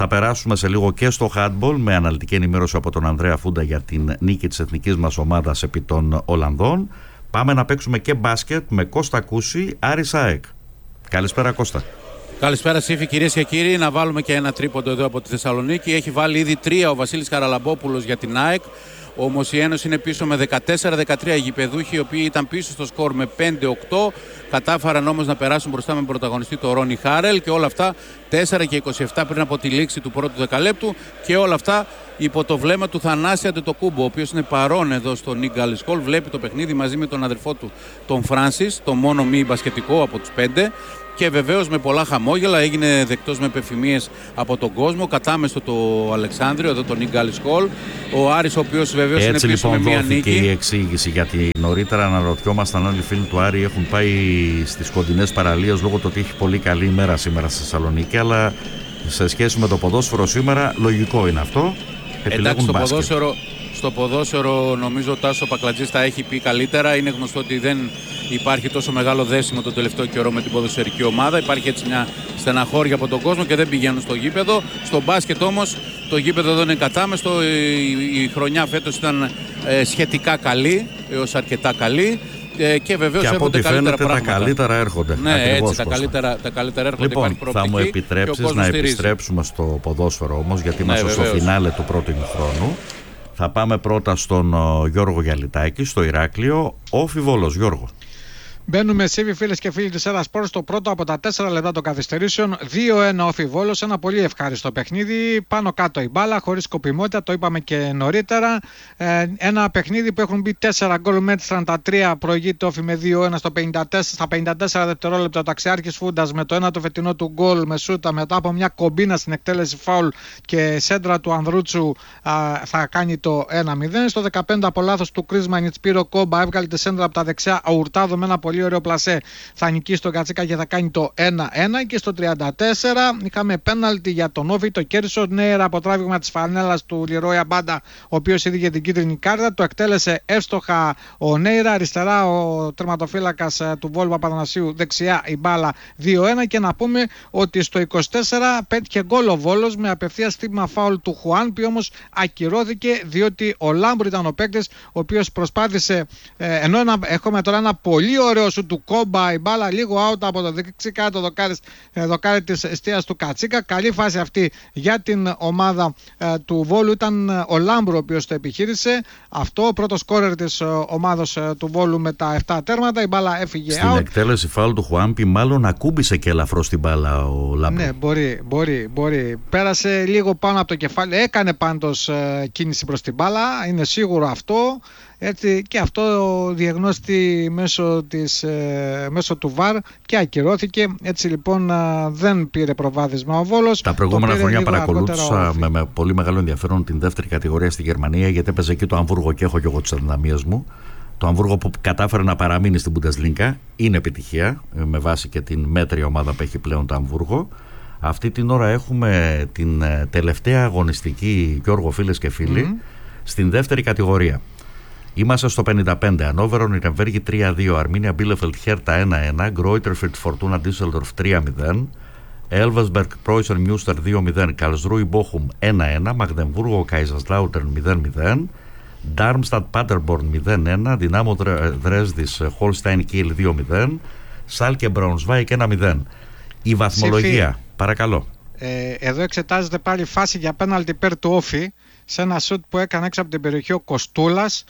Θα περάσουμε σε λίγο και στο handball με αναλυτική ενημέρωση από τον Ανδρέα Φούντα για την νίκη της εθνικής μας ομάδας επί των Ολλανδών. Πάμε να παίξουμε και μπάσκετ με Κώστα Κούση, Άρης ΑΕΚ. Καλησπέρα Κώστα. Καλησπέρα Σύφη, κυρίες και κύριοι. Να βάλουμε και ένα τρίποντο εδώ από τη Θεσσαλονίκη. Έχει βάλει ήδη τρία ο Βασίλης Καραλαμπόπουλος για την ΑΕΚ. Όμως η Ένωση είναι πίσω με δεκατέσσερα δεκατρία γηπεδούχοι, οι οποίοι ήταν πίσω στο σκορ με πέντε οκτώ. Κατάφεραν όμως να περάσουν μπροστά με πρωταγωνιστή το Ρόνι Χάρελ, και όλα αυτά τέσσερα και είκοσι επτά πριν από τη λήξη του πρώτου δεκαλέπτου, και όλα αυτά υπό το βλέμμα του Θανάση Αντετοκούμπο, ο οποίος είναι παρόν εδώ στο Νίκ Γκάλις Χολ. Βλέπει το παιχνίδι μαζί με τον αδερφό του τον Φράνσις, το μόνο μη μπασκετικό από τους πέντε. Και βεβαίως με πολλά χαμόγελα, έγινε δεκτός με επιφημίες από τον κόσμο. Κατάμεστο το Αλεξάνδριο, εδώ το Νίκ Γκάλις Χολ. Ο Άρης, ο οποίος βεβαίως είναι πίσω λοιπόν με μία νίκη. Έτσι λοιπόν η εξήγηση, γιατί νωρίτερα αναρωτιόμασταν αν οι φίλοι του Άρη έχουν πάει στις κοντινές παραλίες λόγω του ότι έχει πολύ καλή ημέρα σήμερα στη Θεσσαλονίκη, αλλά σε σχέση με το ποδόσφαιρο σήμερα λογικό είναι αυτό. Εντάξει, το ποδόσφαιρο, στο ποδόσφαιρο νομίζω ο Τάσος Πακλατζής τα έχει πει καλύτερα. Είναι γνωστό ότι δεν υπάρχει τόσο μεγάλο δέσιμο το τελευταίο καιρό με την ποδοσφαιρική ομάδα. Υπάρχει έτσι μια στεναχώρια από τον κόσμο και δεν πηγαίνουν στο γήπεδο. Στο μπάσκετ όμως το γήπεδο δεν είναι κατάμεστο. Η, η χρονιά φέτος ήταν ε, σχετικά καλή, έως αρκετά καλή. Ε, και βεβαίως και από ό,τι φαίνεται τα καλύτερα έρχονται. Ναι, ακριβώς, έτσι, τα καλύτερα, τα καλύτερα έρχονται. Λοιπόν, θα μου επιτρέψεις να στηρίζει. επιστρέψουμε στο ποδόσφαιρο όμως, γιατί είμαστε ναι, στο φινάλε του πρώτου ημιχρόνου. Θα πάμε πρώτα στον uh, Γιώργο Γιαλιτάκη, στο Ηράκλειο. Όφι Βόλος, Γιώργο. Μπαίνουμε σύμβοι, φίλες και φίλοι της Έλλας Σπορτ, στο πρώτο από τα τέσσερα λεπτά των καθυστερήσεων. δύο ένα Όφι Βόλος, ένα πολύ ευχάριστο παιχνίδι. Πάνω κάτω η μπάλα, χωρίς σκοπιμότητα, το είπαμε και νωρίτερα. Ε, ένα παιχνίδι που έχουν μπει τέσσερα γκολ, με τριάντα τρία προηγείται Όφι με δύο ένα στο πενήντα τέσσερα, στα πενήντα τέσσερα δευτερόλεπτα. Ο Ταξιάρχης Φούντας με το ένα το φετινό του γκολ με σούτα μετά από μια κομπίνα στην εκτέλεση φάουλ και σέντρα του Ανδρούτσου α, θα κάνει το ένα μηδέν. Στο δεκαπέντε από λάθος του Κρίσμανιτς Σπύρο Κόμπα έβγαλε τη σέντρα από τα δεξιά. Ο Ουρτάδο με ένα πολύ πολύ ωραίο πλασέ θα νικήσει τον Κατσίκα και θα κάνει το ένα ένα. Και στο τριάντα τέσσερα είχαμε πέναλτι για τον Όφι, το κέρδισε ο Νέιρα από τράβηγμα της φανέλας του Λιρόια Μπάντα, ο οποίος είδε την κίτρινη κάρτα. Το εκτέλεσε εύστοχα ο Νέιρα, αριστερά ο τερματοφύλακας του Βόλου Παπαθανασίου, δεξιά η μπάλα δύο ένα. Και να πούμε ότι στο είκοσι τέσσερα πέτυχε γκολ ο Βόλος με απευθείας στίγμα φάουλ του Χουάνπι, όμως ακυρώθηκε διότι ο Λάμπρου ήταν ο παίκτης ο οποίος προσπάθησε, ε, ενώ ένα, έχουμε τώρα ένα πολύ ωραίο σου του Κόμπα, η μπάλα λίγο out από το δεξί κάτω δοκάρι, δοκάρι της εστίας του Κατσίκα. Καλή φάση αυτή για την ομάδα ε, του Βόλου, ήταν ο Λάμπρου ο οποίος το επιχείρησε. Αυτό ο πρώτος σκόρερ της ε, ομάδος ε, του Βόλου με τα επτά τέρματα. Η μπάλα έφυγε στην out. Στην εκτέλεση φάουλ του Χουάμπι μάλλον ακούμπησε και ελαφρώς την μπάλα ο Λάμπρου. Ναι, μπορεί, μπορεί, μπορεί. Πέρασε λίγο πάνω από το κεφάλι, έκανε πάντως ε, κίνηση προς την μπάλα, είναι σίγουρο αυτό. Έτσι, και αυτό διαγνώστη μέσω, της, ε, μέσω του βαρ και ακυρώθηκε. Έτσι λοιπόν ε, δεν πήρε προβάδισμα ο Βόλος. Τα προηγούμενα χρόνια παρακολούθησα με, με πολύ μεγάλο ενδιαφέρον την δεύτερη κατηγορία στη Γερμανία, γιατί έπαιζε εκεί το Αμβούργο και έχω και εγώ τις αδυναμίες μου. Το Αμβούργο που κατάφερε να παραμείνει στην Bundesliga είναι επιτυχία, με βάση και την μέτρια ομάδα που έχει πλέον το Αμβούργο. Αυτή την ώρα έχουμε την τελευταία αγωνιστική, Γιώργο, φίλες και φίλοι, mm-hmm. στην δεύτερη κατηγορία. Είμαστε στο πενήντα πέντε. Ανόβερο Νιρεμβέργη τρία δύο, Αρμίνια Μπίλεφελτ Χέρτα ένα ένα, Γκρόιτερφιλτ Φορτούνα Ντίσσελντορφ τρία μηδέν, Έλβεσμπεργκ Πρόισερ Μιούστερ δύο μηδέν, Καλσρούι Μπόχουμ ένα ένα, Μαγδεμβούργο Κάιζερσλάουτερν μηδέν μηδέν, Ντάρμσταντ Πάτερμπορν μηδέν ένα, Δυνάμο Δρέσδης Χολστάιν Κίλ δύο μηδέν, Σάλκε Μπραουνσβάικ ένα μηδέν. Η βαθμολογία, Συμφί. παρακαλώ. Ε, εδώ εξετάζεται πάλι φάση για πέναλτι υπέρ του Όφι σε ένα σουτ που έκανε έξω από την περιοχή ο Κοστούλας.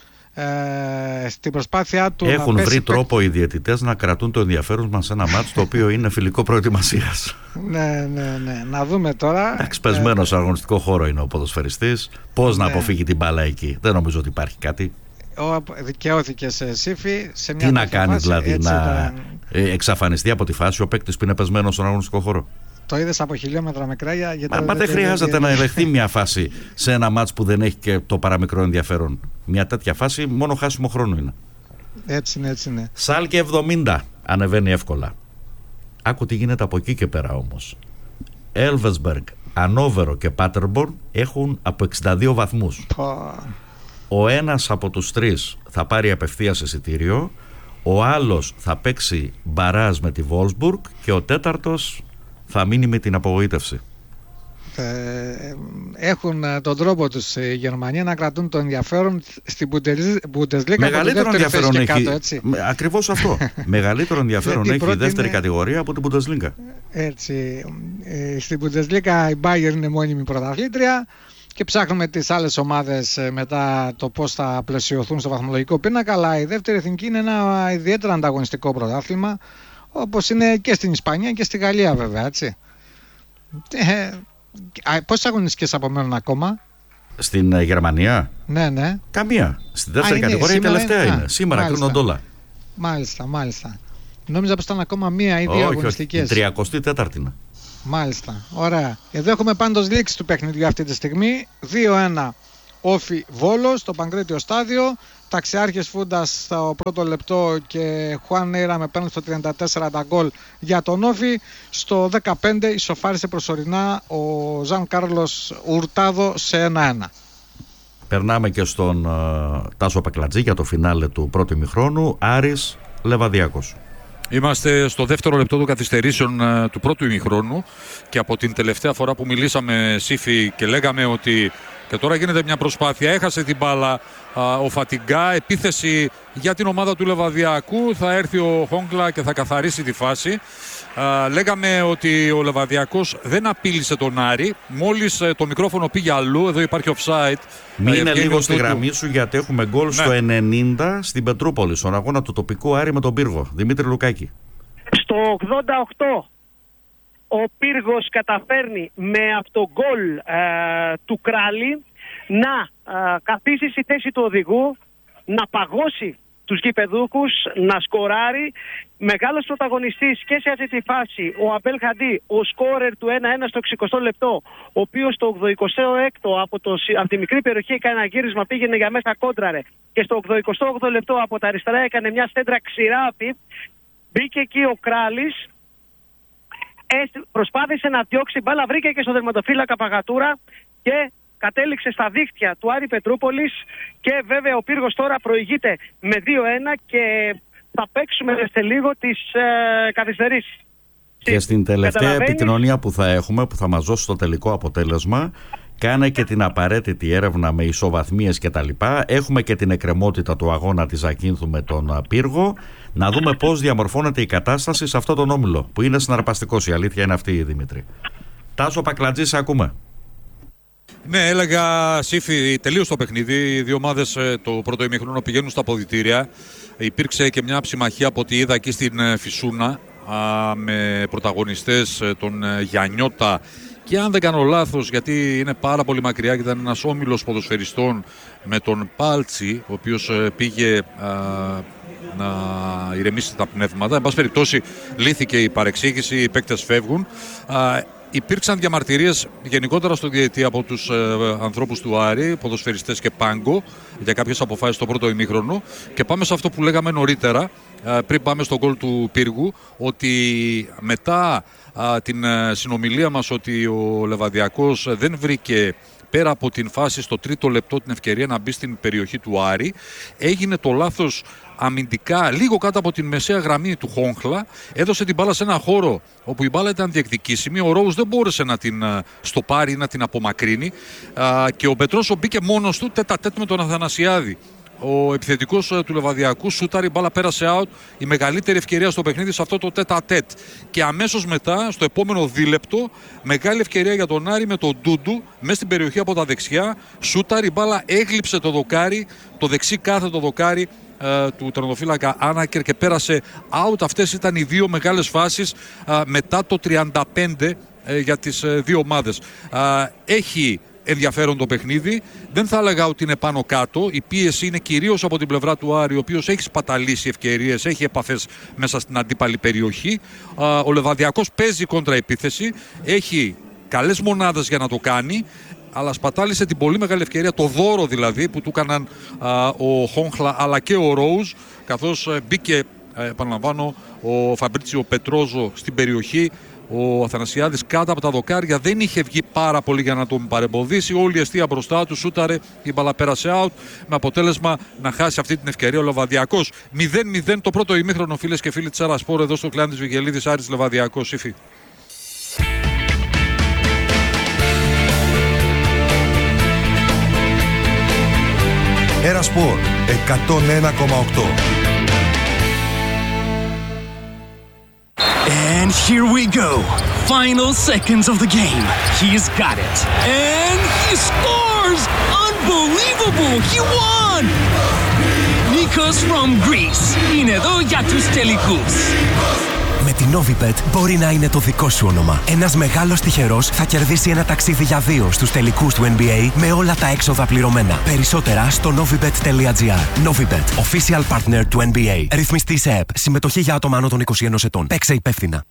Ε, στην προσπάθειά του έχουν να βρει πέσει τρόπο οι διαιτητές να κρατούν το ενδιαφέρον μας σε ένα μάτς το οποίο είναι φιλικό προετοιμασίας. Ναι, ναι, ναι. Να δούμε τώρα. Εντάξει, πεσμένος ε... αγωνιστικό χώρο είναι ο ποδοσφαιριστής. Πώς ναι. να αποφύγει την μπάλα εκεί? Δεν νομίζω ότι υπάρχει κάτι. Ο, δικαιώθηκε σε Σύφη σε μια τι να κάνει φάση, δηλαδή, έτσι, να ήταν... εξαφανιστεί από τη φάση ο παίκτης που είναι πεσμένος στον αγωνιστικό χώρο? Το είδες από χιλιόμετρα μικρά. Για Μα, μα δεν χρειάζεται να ελεγχθεί μια φάση σε ένα μάτς που δεν έχει και το παραμικρό ενδιαφέρον. Μια τέτοια φάση μόνο χάσιμο χρόνο είναι. Έτσι είναι, έτσι είναι. Σάλκε εβδομήντα ανεβαίνει εύκολα. Άκου τι γίνεται από εκεί και πέρα όμως. Έλβεσμπεργκ, Ανόβερο και Πάτερμπορν έχουν από εξήντα δύο βαθμούς. Oh. Ο ένας από τους τρεις θα πάρει απευθείας εισιτήριο, ο άλλος θα παίξει μπαράζ με τη Βόλσμπουργκ και ο τέταρτος θα μείνει με την απογοήτευση. Ε, έχουν τον τρόπο τους οι Γερμανοί να κρατούν το ενδιαφέρον στην Bundesliga. Μεγαλύτερο ενδιαφέρον έχει. Κάτω, έτσι. Ακριβώς αυτό. Μεγαλύτερο ενδιαφέρον έχει η δεύτερη είναι... κατηγορία από την Bundesliga. Έτσι. Ε, στην Bundesliga η Bayern είναι μόνιμη πρωταθλήτρια και ψάχνουμε τις άλλες ομάδες μετά το πώς θα πλαισιωθούν στο βαθμολογικό πίνακα. Αλλά η δεύτερη εθνική είναι ένα ιδιαίτερα ανταγωνιστικό πρωτάθλημα, όπως είναι και στην Ισπανία και στη Γαλλία, βέβαια. Έτσι. Ε, πόσες αγωνιστικές απομένουν ακόμα? Στην uh, Γερμανία? Ναι, ναι. Καμία. Στη δεύτερη Α, κατηγορία η τελευταία είναι. είναι. Σήμερα κρίνονται όλα. Μάλιστα, μάλιστα. Νόμιζα πως ήταν ακόμα μία ή δύο αγωνιστικές. Όχι, η τριακοστή τέταρτη είναι. Μάλιστα, ωραία. Εδώ έχουμε πάντως λήξη του παιχνιδιού αυτή τη στιγμή. δύο ένα Όφι Βόλος στο Παγκρίτιο Στάδιο. Ταξιάρχες Φούντας στο πρώτο λεπτό και Χουάν Νέιρα με πέναλτι στο τριάντα τέσσερα τα γκολ για τον Όφι. Στο δεκαπέντε ισοφάρισε προσωρινά ο Ζαν Κάρλος Ουρτάδο σε ένα ένα. Περνάμε και στον uh, Τάσο Πακλατζή για το φινάλε του πρώτου ημιχρόνου. Άρης Λεβαδιακός. Είμαστε στο δεύτερο λεπτό των καθυστερήσεων uh, του πρώτου ημιχρόνου και από την τελευταία φορά που μιλήσαμε, Σύφη, και λέγαμε ότι και τώρα γίνεται μια προσπάθεια, έχασε την μπάλα α, ο Φατιγκά, επίθεση για την ομάδα του Λεβαδιακού, θα έρθει ο Χόγκλα και θα καθαρίσει τη φάση. Α, λέγαμε ότι ο Λεβαδιακός δεν απείλησε τον Άρη, μόλις ε, το μικρόφωνο πήγε αλλού, εδώ υπάρχει offside. Μείνε λίγο στη γραμμή σου γιατί έχουμε γκολ ναι. στο ενενήντα στην Πετρούπολη, στον αγώνα του τοπικού Άρη με τον Πύργο. Δημήτρη Λουκάκη. Στο ογδόντα οκτώ ο Πύργος καταφέρνει με αυτογκόλ ε, του Κράλη να ε, καθίσει στη θέση του οδηγού, να παγώσει τους γηπεδούκους, να σκοράρει. Μεγάλος πρωταγωνιστής και σε αυτή τη φάση ο Αμπέλ Χαντί, ο σκόρερ του ένα ένα στο εξηκοστό λεπτό, ο οποίος στο ογδοηκοστό έκτο από, το, από τη μικρή περιοχή έκανε ένα γύρισμα, πήγαινε για μέσα κόντραρε και στο ογδοηκοστό όγδοο λεπτό από τα αριστερά έκανε μια στέντρα ξηράφη. Μπήκε εκεί ο Κράλης, προσπάθησε να διώξει μπάλα, βρήκε και στο δερματοφύλακα Παγατούρα και κατέληξε στα δίχτυα του Άρη Πετρούπολης και βέβαια ο Πύργος τώρα προηγείται με δύο ένα και θα παίξουμε σε λίγο τις ε, καθυστερήσεις. Και στην τελευταία επικοινωνία που θα έχουμε, που θα μας δώσει το τελικό αποτέλεσμα, κάνε και την απαραίτητη έρευνα με ισοβαθμίες και τα λοιπά. Έχουμε και την εκκρεμότητα του αγώνα της Ζακίνθου με τον Πύργο. Να δούμε πώς διαμορφώνεται η κατάσταση σε αυτόν τον όμιλο, που είναι συναρπαστικός. Η αλήθεια είναι αυτή, Δημήτρη. Τάσο Πακλατζή, σε ακούμε. Ναι, έλεγα, Σύφη, τελείωσε το παιχνίδι. Οι δύο ομάδες το πρώτο ημίχρονο πηγαίνουν στα αποδυτήρια. Υπήρξε και μια ψημαχία από ό,τι είδα εκεί στην Φυσούνα, με πρωταγωνιστές τον Γιαννιώτα και, αν δεν κάνω λάθος, γιατί είναι πάρα πολύ μακριά και ήταν ένας όμιλος ποδοσφαιριστών με τον Πάλτσι, ο οποίος πήγε α, να ηρεμήσει τα πνεύματα. Εν πάση περιπτώσει λύθηκε η παρεξήγηση, οι παίκτες φεύγουν. Α, υπήρξαν διαμαρτυρίες γενικότερα στο διαιτή από τους ε, ανθρώπους του Άρη, ποδοσφαιριστές και πάγκο, για κάποιες αποφάσεις στο πρώτο ημίχρονο. Και πάμε σε αυτό που λέγαμε νωρίτερα, ε, πριν πάμε στον γκολ του Πύργου, ότι μετά α, την ε, συνομιλία μας ότι ο Λεβαδιακός δεν βρήκε, πέρα από την φάση στο τρίτο λεπτό, την ευκαιρία να μπει στην περιοχή του Άρη, έγινε το λάθος αμυντικά λίγο κάτω από την μεσαία γραμμή του Χόγκλα, έδωσε την μπάλα σε ένα χώρο όπου η μπάλα ήταν διεκδικήσιμη, ο Ρόους δεν μπόρεσε να την στοπάρει ή να την απομακρύνει και ο Πετρόσο μπήκε μόνος του τέτα τέτ με τον Αθανασιάδη. Ο επιθετικός του Λεβαδιακού σούταρε, η μπάλα πέρασε out, η μεγαλύτερη ευκαιρία στο παιχνίδι σε αυτό το τέτα τέτ. Και αμέσως μετά, στο επόμενο δίλεπτο, μεγάλη ευκαιρία για τον Άρη με τον Ντούντου μέσα στην περιοχή από τα δεξιά. Σούταρε, η μπάλα έγλειψε το δοκάρι, το δεξί κάθετο δοκάρι ε, του τερματοφύλακα Άνακερ και πέρασε out. Αυτές ήταν οι δύο μεγάλες φάσεις ε, μετά το τριάντα πέντε ε, για τις ε, δύο ομάδες. Ε, έχει ενδιαφέρον το παιχνίδι. Δεν θα έλεγα ότι είναι πάνω κάτω. Η πίεση είναι κυρίως από την πλευρά του Άρη, ο οποίος έχει σπαταλήσει ευκαιρίες, έχει επαφές μέσα στην αντίπαλη περιοχή. Ο Λεβαδιακός παίζει κόντρα επίθεση, έχει καλές μονάδες για να το κάνει, αλλά σπατάλησε την πολύ μεγάλη ευκαιρία, το δώρο δηλαδή που του έκαναν ο Χόγκλα αλλά και ο Ρόουζ, καθώς μπήκε, επαναλαμβάνω, ο Φαμπρίτσιο Πετρόζο στην περιοχή. Ο Αθανασιάδης κάτω από τα δοκάρια δεν είχε βγει πάρα πολύ για να τον παρεμποδίσει. Όλη η αιστεία μπροστά του, σούταρε, η μπάλα πέρασε out, με αποτέλεσμα να χάσει αυτή την ευκαιρία ο Λεβαδιακός. μηδέν μηδέν το πρώτο ημίχρονο, φίλες και φίλοι της Άρα Σπορ, εδώ στο κλάν της Βικελίδης, Άρης Λεβαδιακός. Υφή. Ερασπορ εκατόν ένα κόμμα οκτώ. And here we go. Final seconds of the game. He's got it. And he scores! Unbelievable! He won! Nikos from Greece. Είναι εδώ για τους τελικούς. Με την Novibet μπορεί να είναι το δικό σου όνομα. Ένας μεγάλος τυχερός θα κερδίσει ένα ταξίδι για δύο στους τελικούς του N B A με όλα τα έξοδα πληρωμένα. Περισσότερα στο novibet τελεία gr. Novibet, official partner του N B A. Ρυθμιστή σε ΕΠ. Συμμετοχή για άτομα άνω των είκοσι ενός ετών. Παίξε υπεύθυνα.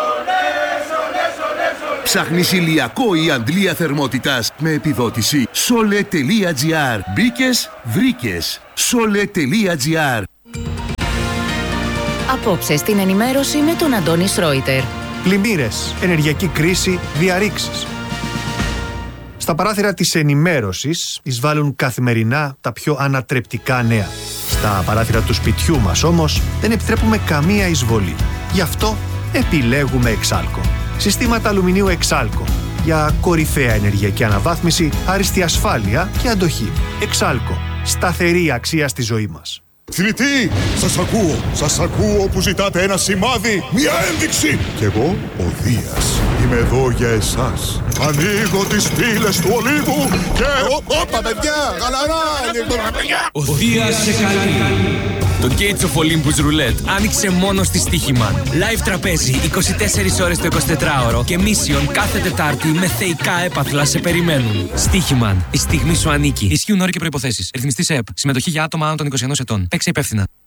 Ψάχνεις ηλιακό ή αντλία θερμότητας με επιδότηση? σόλε τελεία gr. Μπήκες, βρήκες. σόλε τελεία gr. Απόψε στην ενημέρωση με τον Αντώνη Σρόιτερ. Πλημμύρες, ενεργειακή κρίση, διαρρήξεις. Στα παράθυρα της ενημέρωσης εισβάλλουν καθημερινά τα πιο ανατρεπτικά νέα. Στα παράθυρα του σπιτιού μας όμως δεν επιτρέπουμε καμία εισβολή. Γι' αυτό επιλέγουμε Εξάλκο. Συστήματα αλουμινίου Εξάλκο. Για κορυφαία ενεργειακή αναβάθμιση, άριστη ασφάλεια και αντοχή. Εξάλκο. Σταθερή αξία στη ζωή μας. Θνητή! Σας ακούω! Σας ακούω που ζητάτε ένα σημάδι, μια ένδειξη! Κι εγώ, ο Δίας, είμαι εδώ για εσάς. Ανοίγω τις πύλες του Ολύβου και... Όπα, παιδιά! Γαλαρά! Ο Δίας σε καλεί! Το Gates of Olympus Roulette άνοιξε μόνο στη Στοίχημαν. Live τραπέζι είκοσι τέσσερις ώρες το εικοσιτετράωρο και Mission κάθε Τετάρτη με θεϊκά έπαθλα σε περιμένουν. Στοίχημαν. Η στιγμή σου ανήκει. Ισχύουν όροι και προϋποθέσεις. Ρυθμιστή ΕΠ. Συμμετοχή για άτομα άνω των είκοσι ενός ετών. Παίξε υπεύθυνα.